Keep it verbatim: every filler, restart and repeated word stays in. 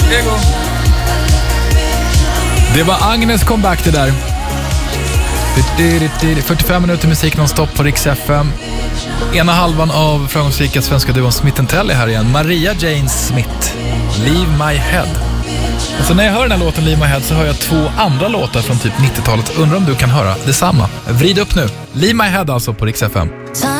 Ego. Det var Agnes comeback det där. fyrtiofem minuter musik non-stop på Rix F M. Ena halvan av framgångsrika svenska duon Smith and Tell är här igen. Maria Jane Smith, Leave My Head. Alltså när jag hör den här låten Leave My Head så hör jag två andra låtar från typ nittiotalet. Undrar om du kan höra detsamma. Vrid upp nu. Leave My Head alltså på Rix F M.